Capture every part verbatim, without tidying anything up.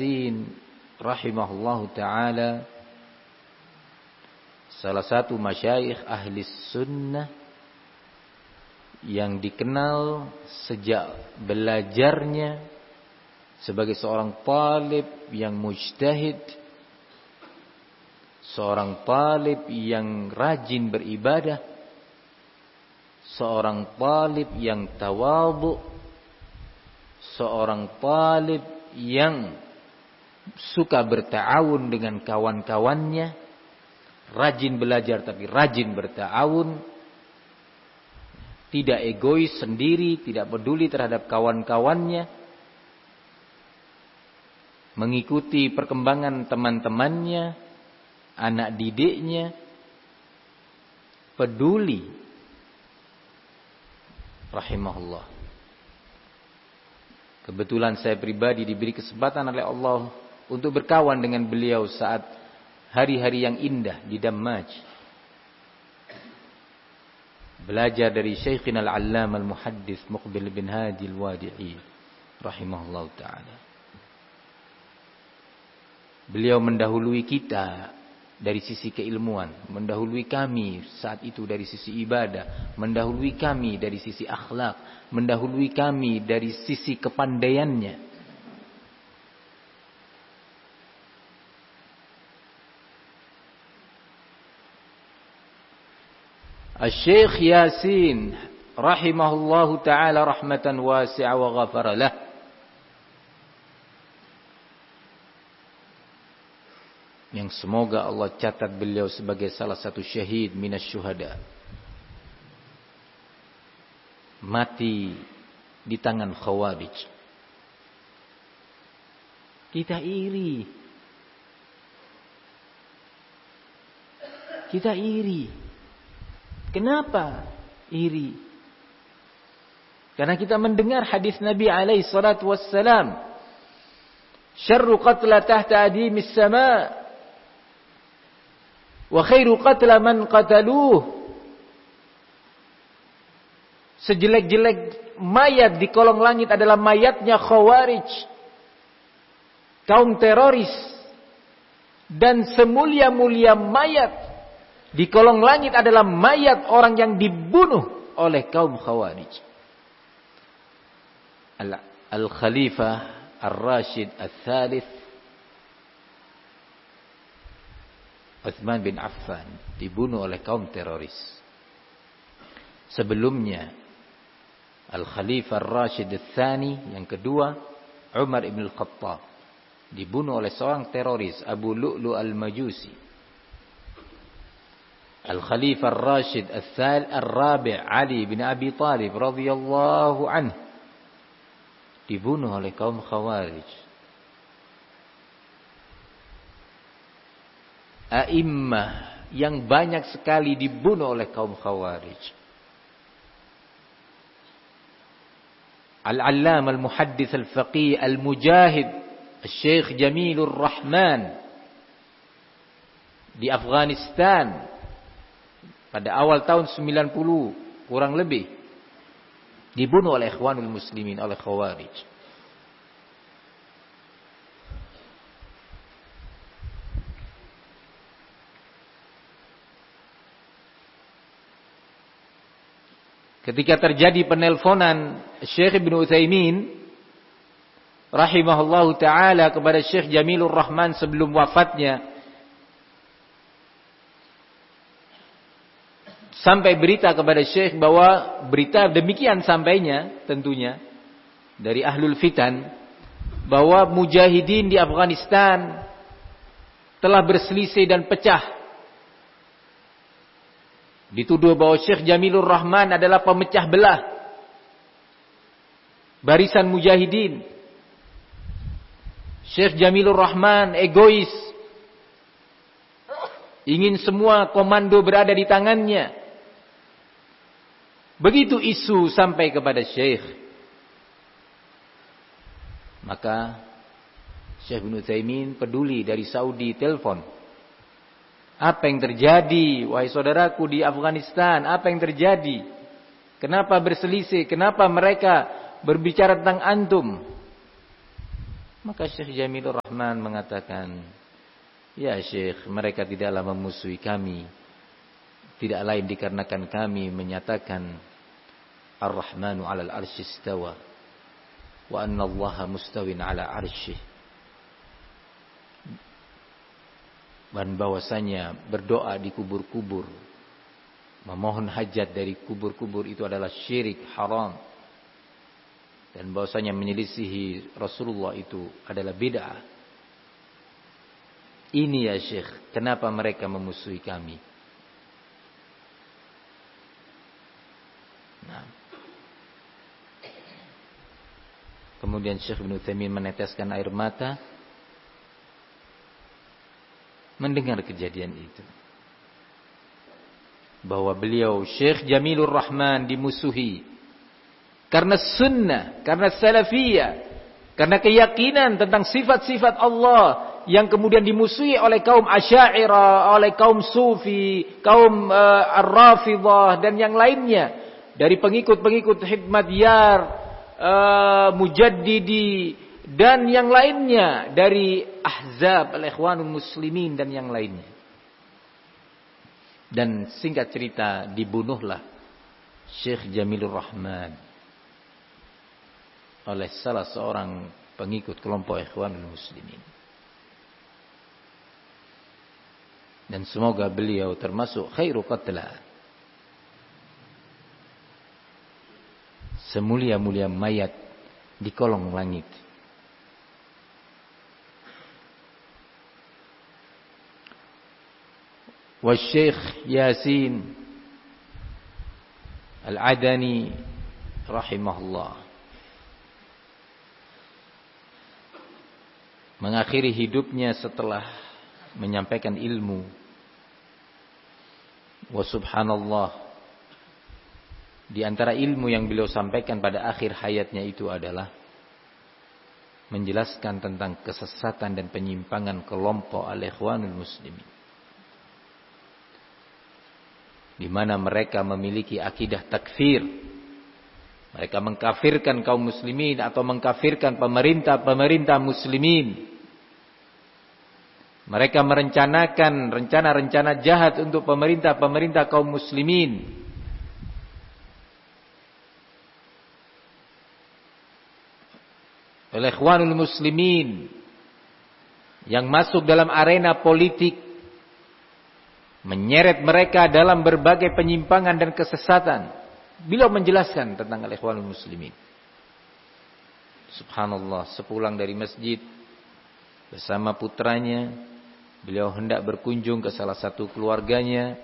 Yasin rahimahullahu ta'ala, salah satu masyayikh ahli sunnah yang dikenal sejak belajarnya sebagai seorang talib yang mujtahid, seorang talib yang rajin beribadah, seorang talib yang tawadhu, seorang talib yang suka berta'awun dengan kawan-kawannya, rajin belajar tapi rajin berta'awun, tidak egois sendiri, tidak peduli terhadap kawan-kawannya, mengikuti perkembangan teman-temannya, anak didiknya, peduli, rahimahullah. Kebetulan saya pribadi diberi kesempatan oleh Allah untuk berkawan dengan beliau saat hari-hari yang indah di Dammaj. Belajar dari Syekhina al-Allamah al-Muhaddits Muqbil bin Hadi al-Wadi'i rahimahullah ta'ala. Beliau mendahului kita dari sisi keilmuan, mendahului kami saat itu dari sisi ibadah, mendahului kami dari sisi akhlak, mendahului kami dari sisi kepandaiannya. Al-Syekh Yasin rahimahullahu ta'ala rahmatan wasi'a wa ghafara lah. Yang semoga Allah catat beliau sebagai salah satu syahid minas syuhada. Mati di tangan Khawarij. Kita iri. Kita iri. Kenapa iri? Karena kita mendengar hadis Nabi alaihi salatu wassalam, syarru qatla tahta adimis sama' wa khairu qatla man qataluh. Sejelek-jelek mayat di kolong langit adalah mayatnya Khawarij, kaum teroris, dan semulia-mulia mayat di kolong langit adalah mayat orang yang dibunuh oleh kaum Khawarij. Al-Khalifah Ar-Rashid Al-Thalith Uthman bin Affan dibunuh oleh kaum teroris. Sebelumnya Al-Khalifah Ar-Rashid Al-Thani yang kedua, Umar ibn Al-Khattab, dibunuh oleh seorang teroris, Abu Lu'lu' Al-Majusi. Al-Khalifah Ar-Rashid Al-Thal Ar-Rabi' Ali bin Abi Talib radhiyallahu anhu dibunuh oleh kaum Khawarij. A'immah yang banyak sekali dibunuh oleh kaum Khawarij. Al-Allamah Al-Muhaddits Al-Faqih Al-Mujahid Al-Syekh Jamilur Rahman di Afghanistan pada awal tahun sembilan puluh kurang lebih dibunuh oleh Ikhwanul Muslimin, oleh Khawarij. Ketika terjadi penelponan Syekh Ibnu Utsaimin rahimahullahu taala kepada Syekh Jamilur Rahman sebelum wafatnya, sampai berita kepada Syekh bahwa berita demikian sampainya tentunya dari ahlul fitan, bahwa mujahidin di Afghanistan telah berselisih dan pecah. Dituduh bahwa Syekh Jamilur Rahman adalah pemecah belah barisan mujahidin. Syekh Jamilur Rahman egois, ingin semua komando berada di tangannya. Begitu isu sampai kepada Syekh, maka Syekh Ibnu Utsaimin peduli dari Saudi telepon. Apa yang terjadi wahai saudaraku di Afghanistan? Apa yang terjadi? Kenapa berselisih? Kenapa mereka berbicara tentang antum? Maka Syekh Jamilur Rahman mengatakan, ya Syekh, mereka tidaklah memusuhi kami, tidak lain dikarenakan kami menyatakan Ar-Rahmanu 'alal 'arsy istawa wa anna Allaha mustawin 'ala 'arsyih. Dan bahwasanya berdoa di kubur-kubur, memohon hajat dari kubur-kubur itu adalah syirik, haram. Dan bahwasanya menyelisihi Rasulullah itu adalah bid'ah. Ini ya Syekh, kenapa mereka memusuhi kami? Nah. Kemudian Syekh Ibnu Utsaimin meneteskan air mata mendengar kejadian itu. Bahwa beliau Syekh Jamilur Rahman dimusuhi karena sunnah, karena salafiyah, karena keyakinan tentang sifat-sifat Allah yang kemudian dimusuhi oleh kaum Asy'ariyah, oleh kaum Sufi, kaum uh, Ar-Rafidhah dan yang lainnya dari pengikut-pengikut Hikmatyar, uh, Mujaddidi dan yang lainnya dari Ahzab Al-Ikhwanul Muslimin dan yang lainnya. Dan singkat cerita, dibunuhlah Syekh Jamilur Rahman oleh salah seorang pengikut kelompok Ikhwanul Muslimin. Dan semoga beliau termasuk khairu qatla, semulia-mulia mayat di kolong langit. Wa Syekh Yasin Al-Adani rahimahullah mengakhiri hidupnya setelah menyampaikan ilmu. Wa subhanallah, di antara ilmu yang beliau sampaikan pada akhir hayatnya itu adalah menjelaskan tentang kesesatan dan penyimpangan kelompok Al-Ikhwanul Muslimin, di mana mereka memiliki akidah takfir. Mereka mengkafirkan kaum muslimin atau mengkafirkan pemerintah-pemerintah muslimin. Mereka merencanakan rencana-rencana jahat untuk pemerintah-pemerintah kaum muslimin. Al-Ikhwanul Muslimin yang masuk dalam arena politik menyeret mereka dalam berbagai penyimpangan dan kesesatan. Beliau menjelaskan tentang Al-Ikhwanul Muslimin. Subhanallah, sepulang dari masjid bersama putranya, beliau hendak berkunjung ke salah satu keluarganya.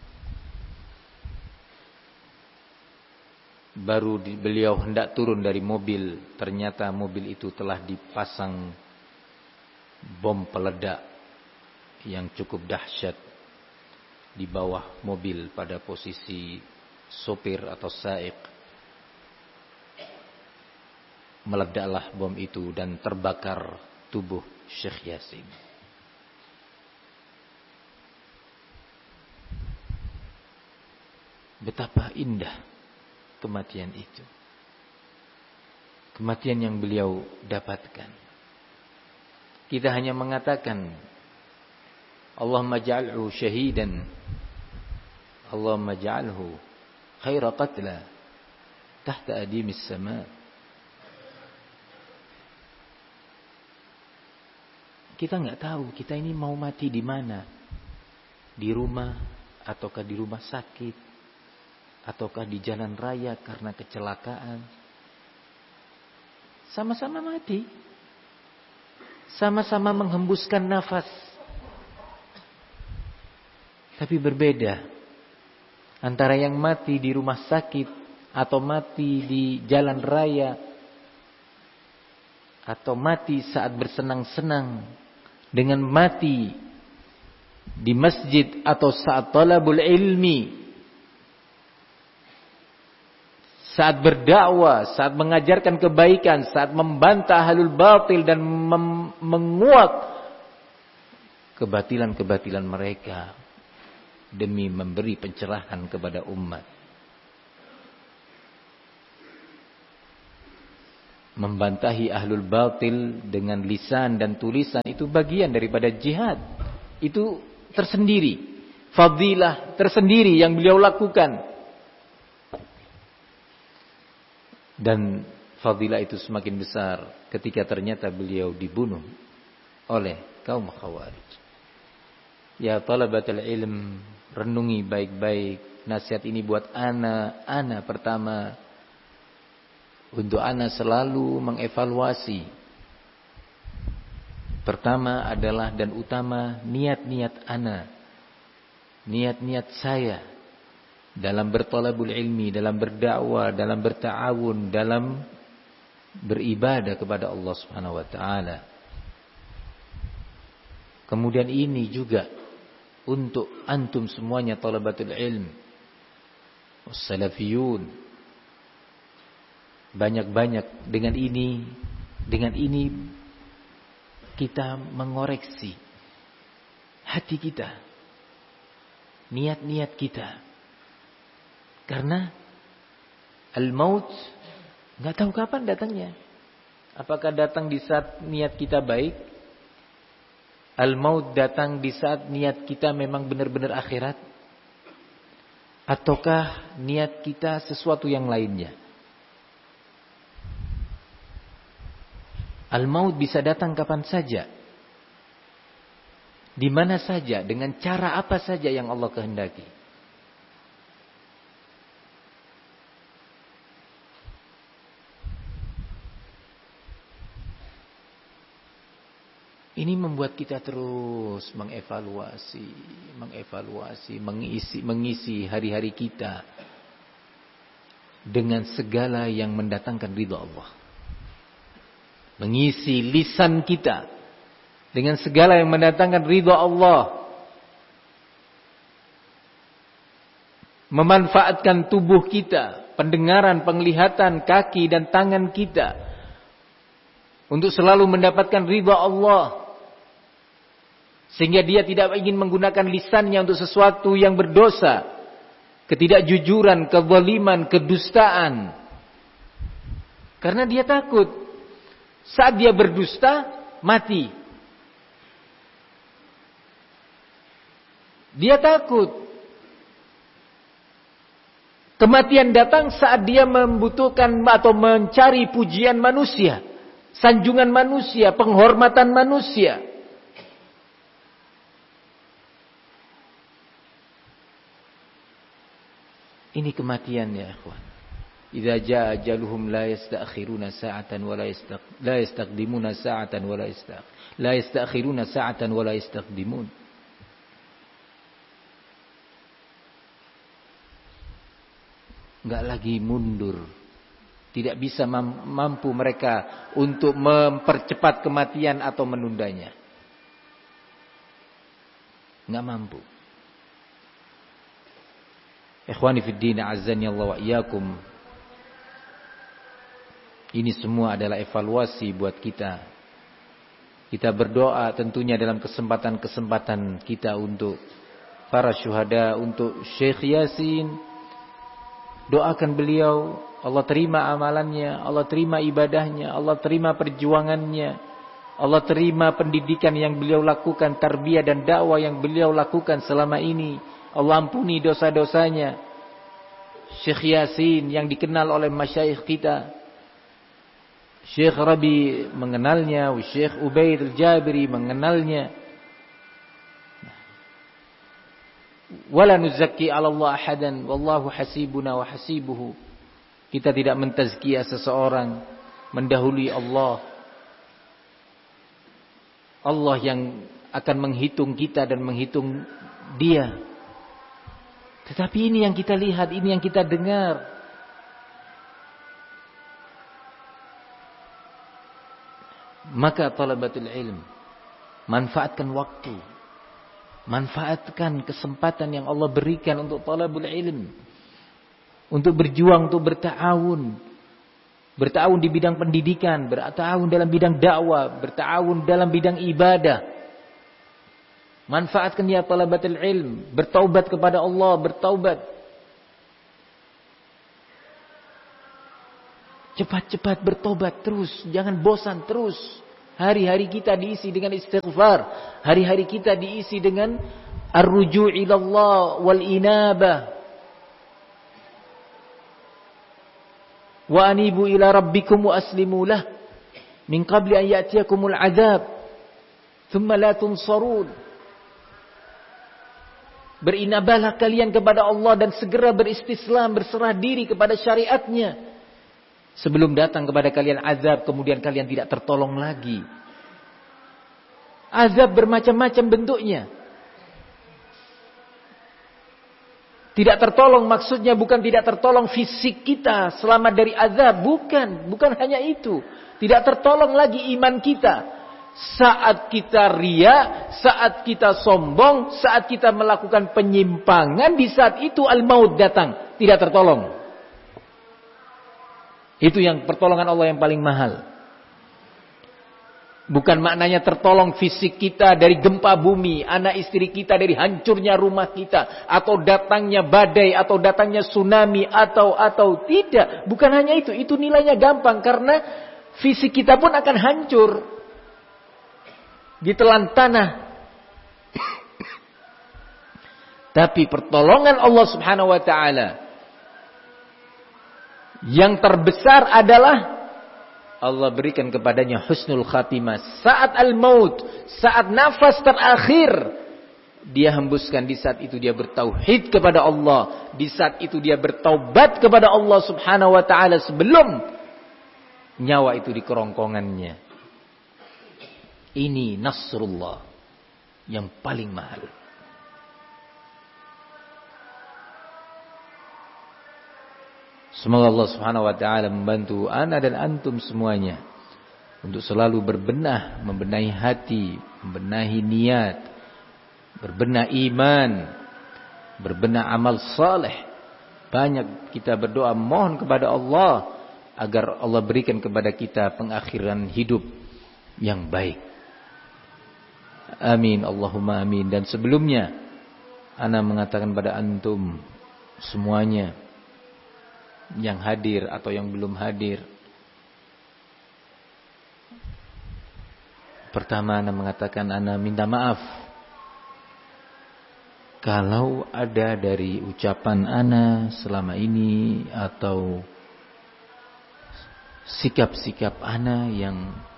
Baru di, beliau hendak turun dari mobil, ternyata mobil itu telah dipasang bom peledak yang cukup dahsyat di bawah mobil pada posisi sopir atau saik. Meledaklah bom itu dan terbakar tubuh Syekh Yasin. Betapa indah kematian itu. Kematian yang beliau dapatkan. Kita hanya mengatakan Allahumma ja'alhu syahidan, Allahumma ja'alhu khaira qatla tahta adimis sama. Kita nggak tahu kita ini mau mati di mana, di rumah ataukah di rumah sakit, ataukah di jalan raya karena kecelakaan. Sama-sama mati, sama-sama menghembuskan nafas, tapi berbeda antara yang mati di rumah sakit atau mati di jalan raya atau mati saat bersenang-senang dengan mati di masjid atau saat talabul ilmi, saat berdakwah, saat mengajarkan kebaikan, saat membantah halul batil dan mem- menguak kebatilan-kebatilan mereka demi memberi pencerahan kepada umat. Membantahi ahlul batil dengan lisan dan tulisan itu bagian daripada jihad. Itu tersendiri, fadilah tersendiri yang beliau lakukan. Dan fadilah itu semakin besar ketika ternyata beliau dibunuh oleh kaum Khawarij. Ya talabatul ilm, renungi baik-baik nasihat ini buat ana, ana pertama. Untuk ana selalu mengevaluasi. Pertama adalah dan utama niat-niat ana. Niat-niat saya dalam bertalabul ilmi, dalam berdakwah, dalam berta'awun, dalam beribadah kepada Allah Subhanahu wa taala. Kemudian ini juga untuk antum semuanya talabatul ilm, wassalafiyun. Banyak-banyak dengan ini, dengan ini kita mengoreksi hati kita, niat-niat kita. Karena al-maut nggak tahu kapan datangnya. Apakah datang di saat niat kita baik? Al-maut datang di saat niat kita memang benar-benar akhirat? Ataukah niat kita sesuatu yang lainnya? Al-maut bisa datang kapan saja, di mana saja, dengan cara apa saja yang Allah kehendaki. Ini membuat kita terus mengevaluasi, mengevaluasi, mengisi, mengisi hari-hari kita dengan segala yang mendatangkan ridha Allah. Mengisi lisan kita dengan segala yang mendatangkan ridha Allah. Memanfaatkan tubuh kita, pendengaran, penglihatan, kaki dan tangan kita untuk selalu mendapatkan ridha Allah. Sehingga dia tidak ingin menggunakan lisannya untuk sesuatu yang berdosa, ketidakjujuran, kezaliman, kedustaan. Karena dia takut saat dia berdusta, mati. Dia takut kematian datang saat dia membutuhkan atau mencari pujian manusia, sanjungan manusia, penghormatan manusia. Ini kematian ya ikhwan. Idza jaa ajaluhum la yasta'khiruna sa'atan wa la yastaq la yastaqdimuna sa'atan wa la yastaq la yasta'khiruna sa'atan wa la yastaqdimun. Enggak lagi mundur. Tidak bisa mampu mereka untuk mempercepat kematian atau menundanya. Enggak mampu. Ikhwani fid din, azzani Allah wa iyyakum. Ini semua adalah evaluasi buat kita. Kita berdoa tentunya dalam kesempatan-kesempatan kita untuk para syuhada, untuk Syekh Yasin. Doakan beliau, Allah terima amalannya, Allah terima ibadahnya, Allah terima perjuangannya, Allah terima pendidikan yang beliau lakukan, tarbiyah dan dakwah yang beliau lakukan selama ini. Allah ampuni dosa-dosanya. Syekh Yasin yang dikenal oleh masyayikh kita, Syekh Rabi mengenalnya, Syekh Ubaid al-Jabiri mengenalnya. Wala nuzakki 'ala Allah ahadan wallahu hasibuna wa hasibuhu. Kita tidak mentazkiyah seseorang, mendahului Allah. Allah yang akan menghitung kita dan menghitung dia. Tetapi ini yang kita lihat, ini yang kita dengar. Maka talabatul ilm, manfaatkan waktu, manfaatkan kesempatan yang Allah berikan untuk talabul ilm, untuk berjuang, untuk berta'awun, berta'awun di bidang pendidikan, berta'awun dalam bidang dakwah, berta'awun dalam bidang ibadah. Manfaatkan ya talabatul ilm, bertaubat kepada Allah, bertaubat. Cepat-cepat bertobat terus, jangan bosan terus. Hari-hari kita diisi dengan istighfar, hari-hari kita diisi dengan ar-ruju' ila Allah wal inabah. Wa anibu ila rabbikum wa aslimu lah min qabli an ya'tiyakumul adzab thumma la tunsarun. Berinabahlah kalian kepada Allah dan segera beristislam, berserah diri kepada syariatnya. Sebelum datang kepada kalian azab, kemudian kalian tidak tertolong lagi. Azab bermacam-macam bentuknya. Tidak tertolong maksudnya bukan tidak tertolong fisik kita selamat dari azab. Bukan, bukan hanya itu. Tidak tertolong lagi iman kita. Saat kita ria, saat kita sombong, saat kita melakukan penyimpangan, di saat itu al-maut datang. Tidak tertolong. Itu yang pertolongan Allah yang paling mahal. Bukan maknanya tertolong fisik kita dari gempa bumi, anak istri kita dari hancurnya rumah kita, atau datangnya badai, atau datangnya tsunami, atau atau tidak. Bukan hanya itu, itu nilainya gampang karena fisik kita pun akan hancur, ditelan tanah. Tapi pertolongan Allah Subhanahu wa taala yang terbesar adalah Allah berikan kepadanya husnul khatimah. Saat al-maut, saat nafas terakhir, dia hembuskan, di saat itu dia bertauhid kepada Allah. Di saat itu dia bertaubat kepada Allah Subhanahu wa taala sebelum nyawa itu di kerongkongannya. Ini nasrullah yang paling mahal. Semoga Allah Subhanahu wa taala membantu ana dan antum semuanya untuk selalu berbenah, membenahi hati, membenahi niat, berbenah iman, berbenah amal saleh. Banyak kita berdoa mohon kepada Allah agar Allah berikan kepada kita pengakhiran hidup yang baik. Amin, Allahumma amin. Dan sebelumnya ana mengatakan pada antum semuanya yang hadir atau yang belum hadir. Pertama, ana mengatakan ana minta maaf kalau ada dari ucapan ana selama ini atau sikap-sikap ana yang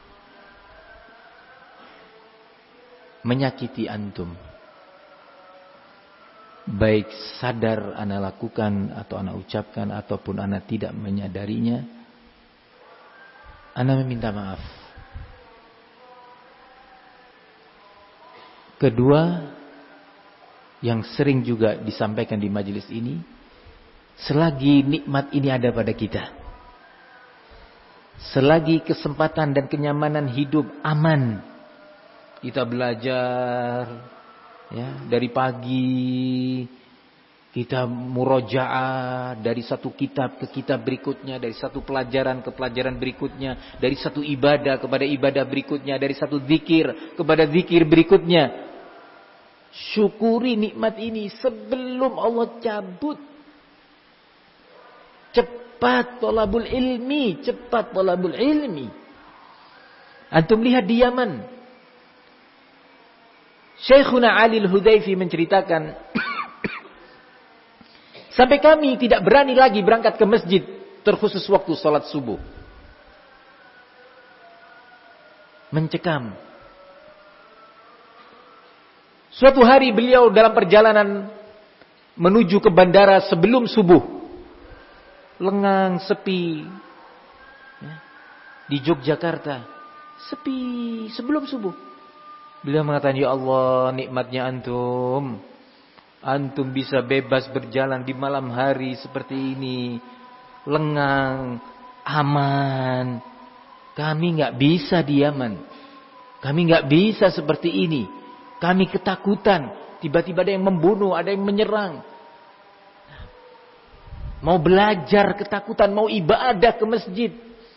menyakiti antum. Baik sadar ana lakukan atau ana ucapkan ataupun ana tidak menyadarinya, ana meminta maaf. Kedua, yang sering juga disampaikan di majelis ini, selagi nikmat ini ada pada kita, selagi kesempatan dan kenyamanan hidup aman, kita belajar ya, dari pagi kita murojaah dari satu kitab ke kitab berikutnya, dari satu pelajaran ke pelajaran berikutnya, dari satu ibadah kepada ibadah berikutnya, dari satu zikir kepada zikir berikutnya. Syukuri nikmat ini sebelum Allah cabut. Cepat thalabul ilmi, cepat thalabul ilmi. Antum lihat di Yaman, Syekhuna Ali Al-Hudayfi menceritakan, sampai kami tidak berani lagi berangkat ke masjid, terkhusus waktu sholat subuh. Mencekam. Suatu hari beliau dalam perjalanan menuju ke bandara sebelum subuh. Lengang, sepi. Di Yogyakarta. Sepi sebelum subuh. Beliau mengatakan, ya Allah, nikmatnya antum. Antum bisa bebas berjalan di malam hari seperti ini. Lengang, aman. Kami gak bisa di Yaman. Kami gak bisa seperti ini. Kami ketakutan. Tiba-tiba ada yang membunuh, ada yang menyerang. Mau belajar ketakutan, mau ibadah ke masjid.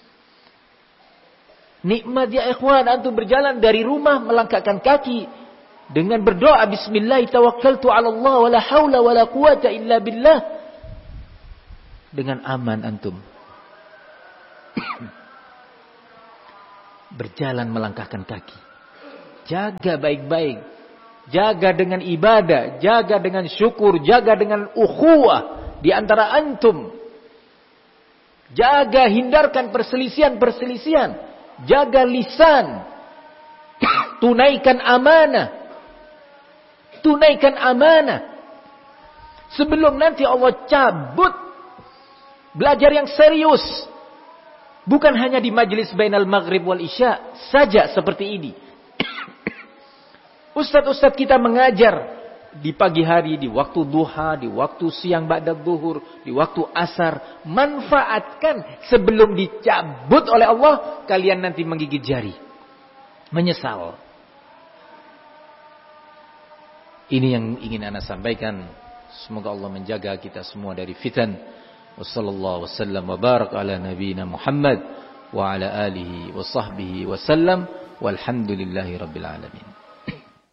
Nikmat ya ikhwan, antum berjalan dari rumah melangkahkan kaki dengan berdoa bismillah tawakkaltu 'ala Allah wala haula wala quwata illa billah. Dengan aman antum. Berjalan melangkahkan kaki. Jaga baik-baik. Jaga dengan ibadah. Jaga dengan syukur. Jaga dengan ukhuwah di antara antum. Jaga, hindarkan perselisihan-perselisihan. Jaga lisan. Tunaikan amanah. Tunaikan amanah. Sebelum nanti Allah cabut. Belajar yang serius. Bukan hanya di majlis bainal maghrib wal isya saja seperti ini. Ustadz-ustadz kita mengajar di pagi hari, di waktu duha, di waktu siang ba'da zuhur, di waktu asar. Manfaatkan sebelum dicabut oleh Allah, kalian nanti menggigit jari. Menyesal. Ini yang ingin ana sampaikan. Semoga Allah menjaga kita semua dari fitan. Wassallallahu wasallam wa barak ala nabiyina Muhammad wa ala alihi wa sahbihi wasallam walhamdulillahi rabbil alamin.